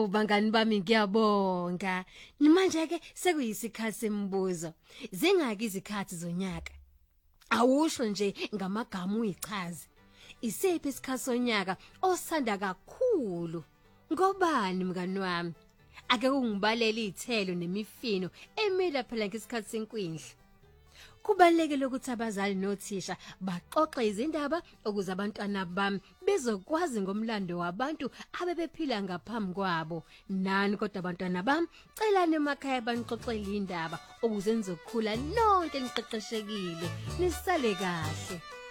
bangani bami ngiyabonga. Manje ke sekuyisikhathi sembuzo. Zingaki izikhathi zonyaka? Awusho nje ngamagama uyichaze. Isiphi isikhathi sonyaka osanda kakhulu? Ngobani mngani wami? Ake ungibalele izithelo nemifino emila phela ngesikhathi senkwindla. Kubalekile ukuthi abazali nothisha baxoxe izindaba ukuze abantwana bami bezokwazi ngomlando wabantu abebephila ngaphambi kwabo. Nani kodwa abantwana bami, celani emakhaya banixoxele indaba ukuze nizokhula lonke niqeqeshekile, nisale kahle.